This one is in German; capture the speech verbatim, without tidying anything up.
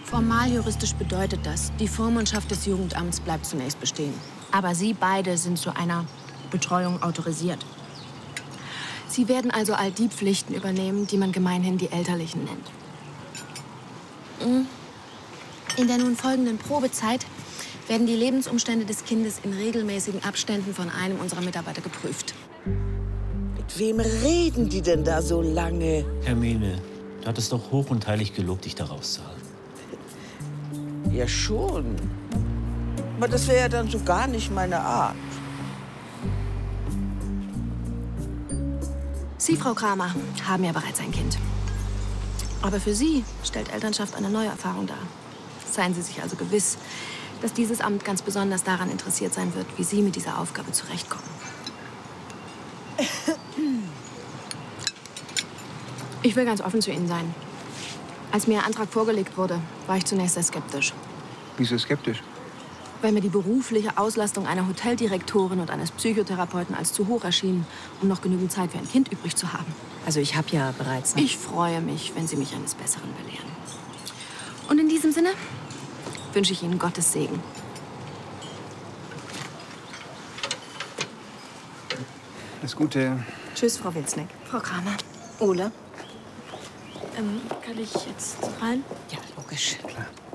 Formal juristisch bedeutet das, die Vormundschaft des Jugendamts bleibt zunächst bestehen. Aber Sie beide sind zu einer Betreuung autorisiert. Sie werden also all die Pflichten übernehmen, die man gemeinhin die Elterlichen nennt. In der nun folgenden Probezeit werden die Lebensumstände des Kindes in regelmäßigen Abständen von einem unserer Mitarbeiter geprüft. Mit wem reden die denn da so lange? Hermine, du hattest doch hoch und heilig gelobt, dich da rauszuhalten. Ja, schon. Aber das wäre ja dann so gar nicht meine Art. Sie, Frau Kramer, haben ja bereits ein Kind. Aber für Sie stellt Elternschaft eine neue Erfahrung dar. Seien Sie sich also gewiss, dass dieses Amt ganz besonders daran interessiert sein wird, wie Sie mit dieser Aufgabe zurechtkommen. Ich will ganz offen zu Ihnen sein. Als mir Ihr Antrag vorgelegt wurde, war ich zunächst sehr skeptisch. Wieso skeptisch? Weil mir die berufliche Auslastung einer Hoteldirektorin und eines Psychotherapeuten als zu hoch erschien, um noch genügend Zeit für ein Kind übrig zu haben. Also ich habe ja bereits... Ne? Ich freue mich, wenn Sie mich eines Besseren belehren. Und in diesem Sinne wünsche ich Ihnen Gottes Segen. Das Gute. Tschüss, Frau Wilsneck. Frau Kramer. Ole? Ähm, kann ich jetzt rein? Ja, logisch. Klar.